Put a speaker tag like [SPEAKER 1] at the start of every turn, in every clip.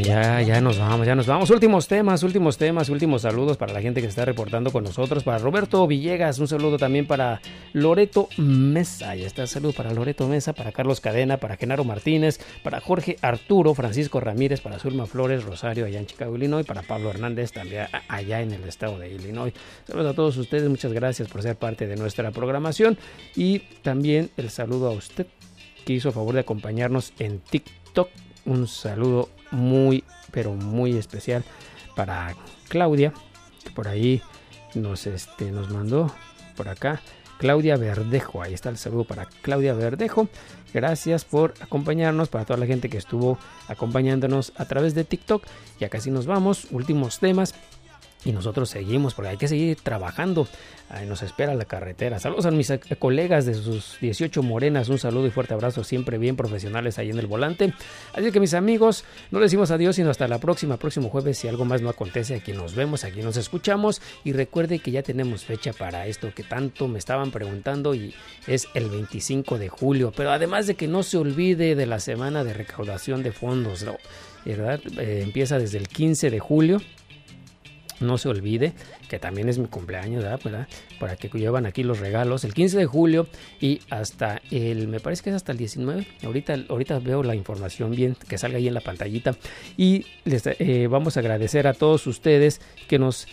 [SPEAKER 1] Ya nos vamos. Últimos temas, últimos saludos para la gente que se está reportando con nosotros. Para Roberto Villegas, un saludo también para Loreto Mesa. Ya está, saludo para Loreto Mesa, para Carlos Cadena, para Genaro Martínez, para Jorge Arturo, Francisco Ramírez, para Zulma Flores, Rosario, allá en Chicago, Illinois, para Pablo Hernández, también allá en el estado de Illinois. Saludos a todos ustedes, muchas gracias por ser parte de nuestra programación. Y también el saludo a usted que hizo favor de acompañarnos en TikTok. Un saludo muy, pero muy especial para Claudia, que por ahí nos mandó por acá. Claudia Verdejo, ahí está el saludo para Claudia Verdejo. Gracias por acompañarnos, para toda la gente que estuvo acompañándonos a través de TikTok. Ya casi nos vamos, últimos temas. Y nosotros seguimos, porque hay que seguir trabajando. Ahí nos espera la carretera. Saludos a mis colegas de sus 18 Morenas. Un saludo y fuerte abrazo, siempre bien profesionales ahí en el volante. Así que mis amigos, no les decimos adiós, sino hasta la próximo jueves. Si algo más no acontece, aquí nos vemos, aquí nos escuchamos. Y recuerde que ya tenemos fecha para esto que tanto me estaban preguntando, y es el 25 de julio. Pero además de que no se olvide de la semana de recaudación de fondos, ¿no? ¿Verdad? Empieza desde el 15 de julio. No se olvide que también es mi cumpleaños, ¿verdad? Para que llevan aquí los regalos el 15 de julio y hasta me parece que es hasta el 19. Ahorita veo la información bien, que salga ahí en la pantallita. Y les vamos a agradecer a todos ustedes que nos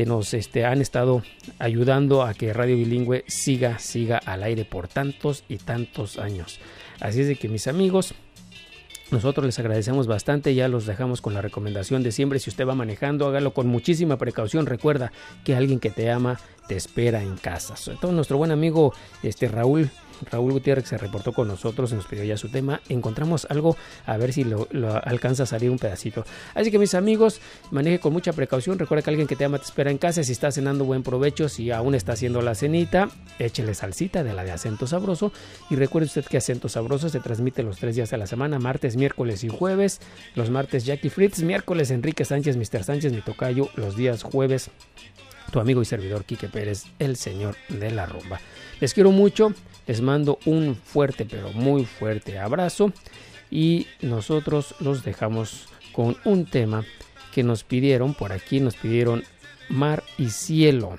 [SPEAKER 1] han estado ayudando a que Radio Bilingüe siga al aire por tantos y tantos años. Así es de que, mis amigos, nosotros les agradecemos bastante. Ya los dejamos con la recomendación de siempre: si usted va manejando, hágalo con muchísima precaución. Recuerda que alguien que te ama te espera en casa. Sobre todo nuestro buen amigo Raúl Gutiérrez se reportó con nosotros, nos pidió ya su tema. Encontramos algo, a ver si lo alcanza a salir un pedacito. Así que, mis amigos, maneje con mucha precaución. Recuerda que alguien que te ama te espera en casa. Si está cenando, buen provecho. Si aún está haciendo la cenita, échele salsita de la de Acento Sabroso. Y recuerde usted que Acento Sabroso se transmite los 3 días a la semana: martes, miércoles y jueves. Los martes Jackie Fritz, miércoles Enrique Sánchez, Mr. Sánchez, mi tocayo. Los días jueves tu amigo y servidor Quique Pérez, el señor de la rumba. Les quiero mucho. Les mando un fuerte, pero muy fuerte abrazo, y nosotros los dejamos con un tema que nos pidieron por aquí. Nos pidieron Mar y Cielo,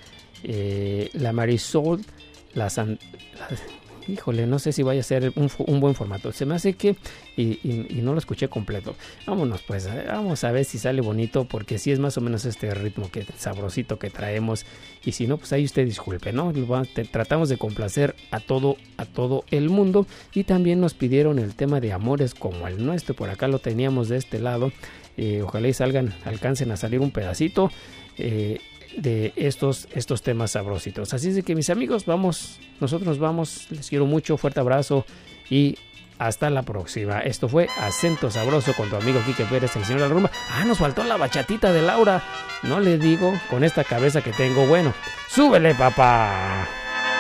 [SPEAKER 1] la Marisol, híjole, no sé si vaya a ser un buen formato. Se me hace que y no lo escuché completo. Vámonos pues, vamos a ver si sale bonito, porque sí es más o menos este ritmo sabrosito que traemos. Y si no, pues ahí usted disculpe, ¿no? Tratamos de complacer a todo el mundo. Y también nos pidieron el tema de Amores como el nuestro. Por acá lo teníamos de este lado. Ojalá y alcancen a salir un pedacito de estos temas sabrositos. Así es de que, mis amigos, nosotros nos vamos. Les quiero mucho, fuerte abrazo y hasta la próxima. Esto fue Acento Sabroso con tu amigo Quique Pérez, el señor de la rumba. Nos faltó la bachatita de Laura. No le digo, con esta cabeza que tengo. Bueno, súbele, papá.